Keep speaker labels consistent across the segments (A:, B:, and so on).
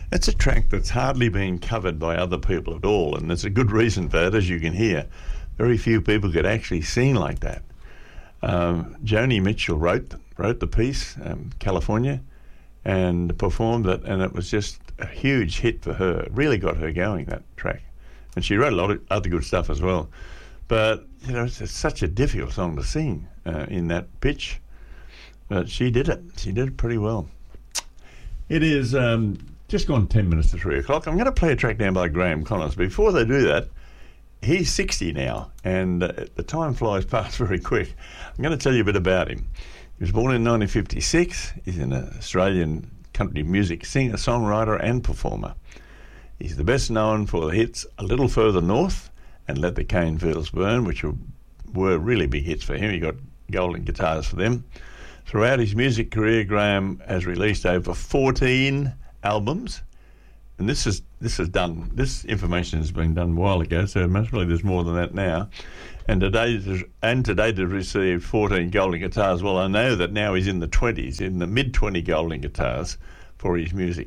A: It's a track that's hardly been covered by other people at all, and there's a good reason for that, as you can hear. Very few people could actually sing like that. Joni Mitchell wrote the piece, California, and performed it, and it was just a huge hit for her. It really got her going, that track. And she wrote a lot of other good stuff as well. But, it's such a difficult song to sing in that pitch. But she did it. She did it pretty well. It is just gone 10 minutes to 3 o'clock. I'm going to play a track now by Graham Connors. Before they do that, he's 60 now, and the time flies past very quick. I'm going to tell you a bit about him. He was born in 1956. He's an Australian country music singer, songwriter and performer. He's the best known for the hits A Little Further North and Let the Cane Fields Burn, which were really big hits for him. He got golden guitars for them. Throughout his music career, Graham has released over 14 albums. And this information has been done a while ago, so most probably there's more than that now. And today they've received 14 golden guitars. Well, I know that now he's in the 20s, in the mid-20 golden guitars for his music.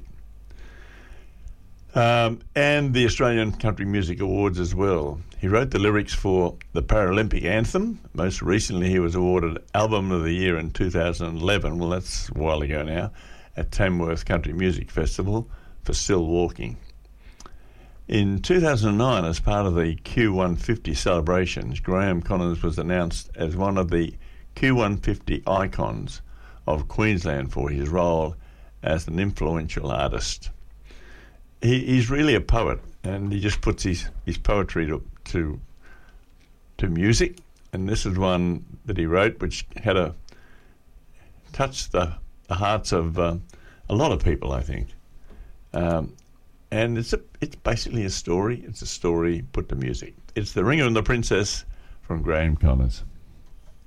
A: And the Australian Country Music Awards as well. He wrote the lyrics for the Paralympic Anthem. Most recently, he was awarded Album of the Year in 2011. Well, that's a while ago now, at Tamworth Country Music Festival for Still Walking. In 2009, as part of the Q150 celebrations, Graham Connors was announced as one of the Q150 icons of Queensland for his role as an influential artist. He's really a poet, and he just puts his poetry to music. And this is one that he wrote, which had touched the hearts of a lot of people, I think. And it's basically a story. It's a story put to music. It's The Ringer and the Princess from Graham Connors.